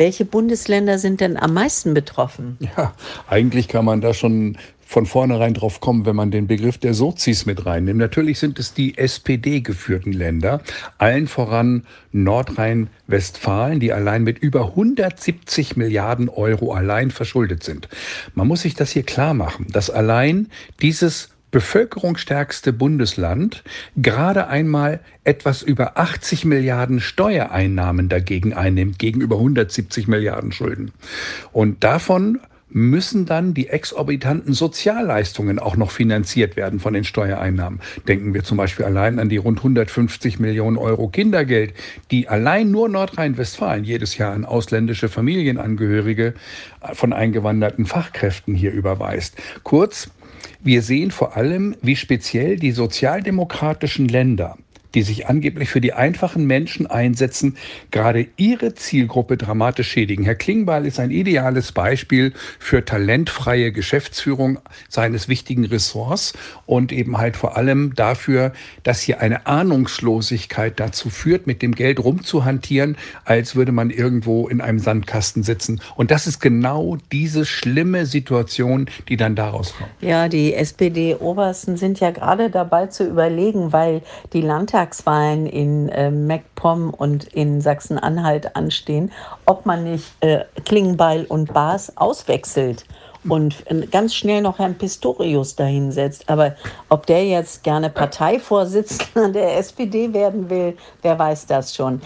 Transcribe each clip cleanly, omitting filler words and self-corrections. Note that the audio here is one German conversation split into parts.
Welche Bundesländer sind denn am meisten betroffen? Ja, eigentlich kann man da schon von vornherein drauf kommen, wenn man den Begriff der Sozis mit reinnimmt. Natürlich sind es die SPD-geführten Länder, allen voran Nordrhein-Westfalen, die allein mit über 170 Milliarden Euro allein verschuldet sind. Man muss sich das hier klar machen, dass allein dieses bevölkerungsstärkste Bundesland gerade einmal etwas über 80 Milliarden Steuereinnahmen dagegen einnimmt, gegenüber 170 Milliarden Schulden. Und davon müssen dann die exorbitanten Sozialleistungen auch noch finanziert werden von den Steuereinnahmen. Denken wir zum Beispiel allein an die rund 150 Millionen Euro Kindergeld, die allein nur Nordrhein-Westfalen jedes Jahr an ausländische Familienangehörige von eingewanderten Fachkräften hier überweist. Kurz, wir sehen vor allem, wie speziell die sozialdemokratischen Länder, die sich angeblich für die einfachen Menschen einsetzen, gerade ihre Zielgruppe dramatisch schädigen. Herr Klingbeil ist ein ideales Beispiel für talentfreie Geschäftsführung seines wichtigen Ressorts und eben halt vor allem dafür, dass hier eine Ahnungslosigkeit dazu führt, mit dem Geld rumzuhantieren, als würde man irgendwo in einem Sandkasten sitzen. Und das ist genau diese schlimme Situation, die dann daraus kommt. Ja, die SPD-Obersten sind ja gerade dabei zu überlegen, weil die Landtagswahlen in MacPom und in Sachsen-Anhalt anstehen, ob man nicht Klingbeil und Baas auswechselt und ganz schnell noch Herrn Pistorius dahinsetzt. Aber ob der jetzt gerne Parteivorsitzender der SPD werden will, wer weiß das schon.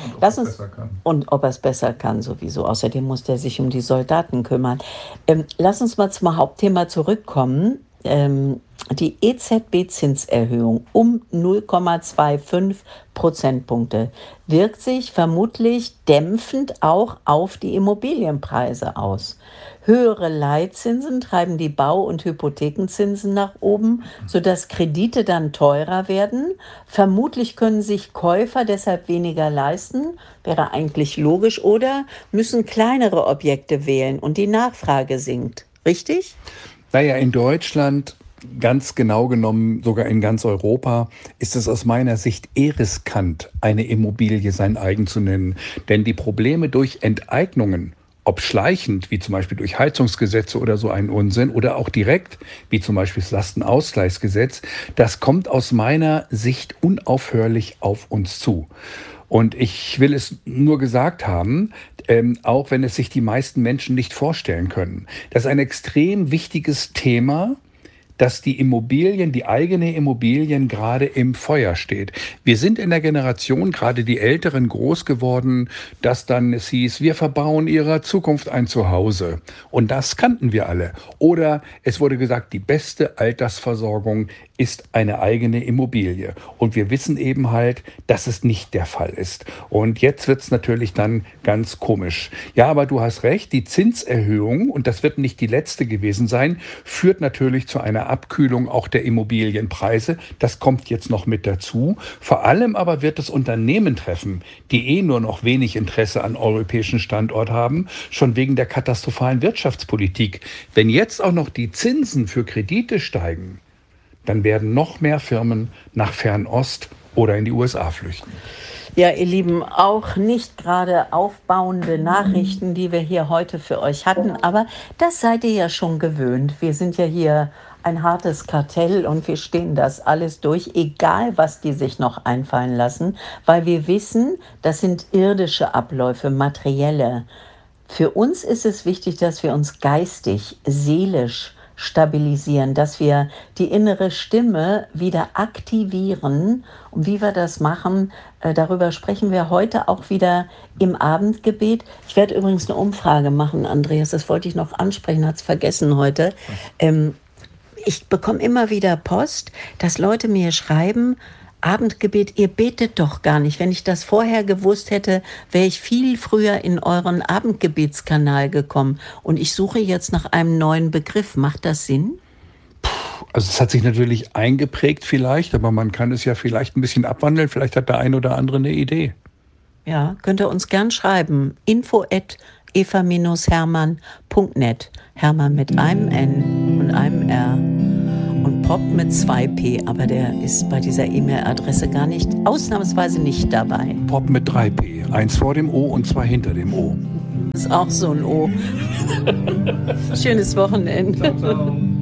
Und ob er es besser kann sowieso. Außerdem muss der sich um die Soldaten kümmern. Lass uns mal zum Hauptthema zurückkommen. Die EZB-Zinserhöhung um 0,25 Prozentpunkte wirkt sich vermutlich dämpfend auch auf die Immobilienpreise aus. Höhere Leitzinsen treiben die Bau- und Hypothekenzinsen nach oben, sodass Kredite dann teurer werden. Vermutlich können sich Käufer deshalb weniger leisten, wäre eigentlich logisch, oder müssen kleinere Objekte wählen und die Nachfrage sinkt. Richtig? Naja, in Deutschland, ganz genau genommen, sogar in ganz Europa, ist es aus meiner Sicht eher riskant, eine Immobilie sein eigen zu nennen. Denn die Probleme durch Enteignungen, ob schleichend, wie zum Beispiel durch Heizungsgesetze oder so einen Unsinn, oder auch direkt, wie zum Beispiel das Lastenausgleichsgesetz, das kommt aus meiner Sicht unaufhörlich auf uns zu. Und ich will es nur gesagt haben, auch wenn es sich die meisten Menschen nicht vorstellen können. Das ist ein extrem wichtiges Thema, dass die Immobilien, die eigene Immobilien gerade im Feuer steht. Wir sind in der Generation, gerade die Älteren, groß geworden, dass dann es hieß, wir verbauen ihrer Zukunft ein Zuhause. Und das kannten wir alle. Oder es wurde gesagt, die beste Altersversorgung ist eine eigene Immobilie. Und wir wissen eben halt, dass es nicht der Fall ist. Und jetzt wird es natürlich dann ganz komisch. Ja, aber du hast recht, die Zinserhöhung, und das wird nicht die letzte gewesen sein, führt natürlich zu einer Abkühlung auch der Immobilienpreise. Das kommt jetzt noch mit dazu. Vor allem aber wird es Unternehmen treffen, die nur noch wenig Interesse an europäischen Standort haben, schon wegen der katastrophalen Wirtschaftspolitik. Wenn jetzt auch noch die Zinsen für Kredite steigen, dann werden noch mehr Firmen nach Fernost oder in die USA flüchten. Ja, ihr Lieben, auch nicht gerade aufbauende Nachrichten, die wir hier heute für euch hatten, aber das seid ihr ja schon gewöhnt. Wir sind ja hier ein hartes Kartell und wir stehen das alles durch, egal was die sich noch einfallen lassen, weil wir wissen, das sind irdische Abläufe, materielle. Für uns ist es wichtig, dass wir uns geistig, seelisch stabilisieren, dass wir die innere Stimme wieder aktivieren. Und wie wir das machen, darüber sprechen wir heute auch wieder im Abendgebet. Ich werde übrigens eine Umfrage machen, Andreas, das wollte ich noch ansprechen, hat es vergessen heute. Ich bekomme immer wieder Post, dass Leute mir schreiben, Abendgebet, ihr betet doch gar nicht. Wenn ich das vorher gewusst hätte, wäre ich viel früher in euren Abendgebetskanal gekommen. Und ich suche jetzt nach einem neuen Begriff. Macht das Sinn? Also es hat sich natürlich eingeprägt vielleicht, aber man kann es ja vielleicht ein bisschen abwandeln. Vielleicht hat der ein oder andere eine Idee. Ja, könnt ihr uns gern schreiben. info@eva-hermann.net. Hermann mit einem N und einem R. Und Pop mit 2P, aber der ist bei dieser E-Mail-Adresse gar nicht, ausnahmsweise nicht dabei. Pop mit 3P, eins vor dem O und zwei hinter dem O. Ist auch so ein O. Schönes Wochenende. Ciao, ciao.